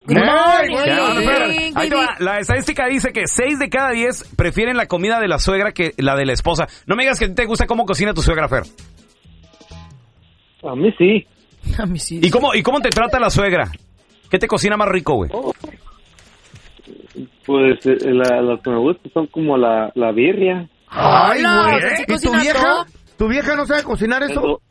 Ahí te va. La estadística dice que 6 de cada 10 prefieren la comida de la suegra que la de la esposa. No me digas que te gusta cómo cocina tu suegra, Fer. A mí sí. A mí sí. ¿Y cómo te trata la suegra? ¿Qué te cocina más rico, güey? Pues las que me gustan son como la birria. Ay, güey. O sea, ¿sí ¿Y tu cocinas vieja? todo? ¿Tu vieja no sabe cocinar eso?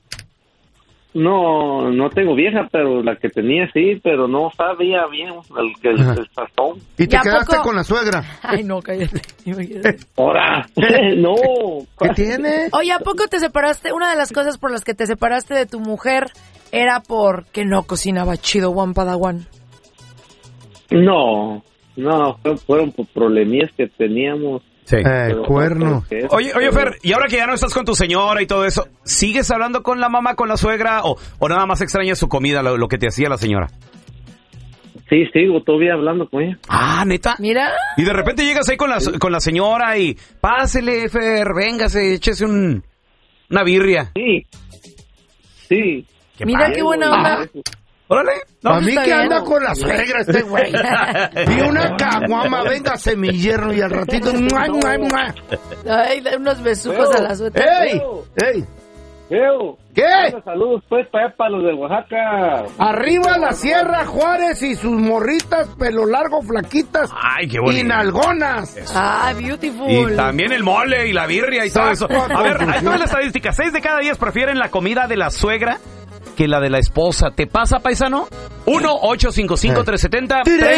No tengo vieja, pero la que tenía sí, pero no sabía bien el sazón. ¿Y te ¿Y a quedaste poco? con la suegra? Ay, no, cállate. ¡Ahora! ¡No! ¿Qué tiene? Oye, ¿a poco te separaste? Una de las cosas por las que te separaste de tu mujer era porque no cocinaba chido, Juan Padawan. No, fueron por problemillas que teníamos. Sí. Cuerno. Oye, Fer, y ahora que ya no estás con tu señora y todo eso, ¿sigues hablando con la mamá, con la suegra, o nada más extrañas su comida, lo que te hacía la señora? Sí, sigo todavía hablando con ella. Ah, ¿neta? Mira. Y de repente llegas ahí con la señora y pásele, Fer, véngase, échese una birria. Sí. Mira qué buena onda. Órale. No, A mí está que bien. anda con la suegra este güey. Vi una caguama, véngase mi yerno y al ratito... Ay, da unos besucos a la suegra. ¡Ey! ¡Ey! Leo, ¿Qué? saludos pues para allá, para los de Oaxaca. Arriba la Sierra Juárez y sus morritas, pelo largo, flaquitas Ay, qué bonito. y nalgonas. Ah, beautiful. Y también el mole y la birria y todo eso. A ver, ahí está la estadística. 6 de cada 10 prefieren la comida de la suegra que la de la esposa. ¿Te pasa, paisano? 1-855-370-3100.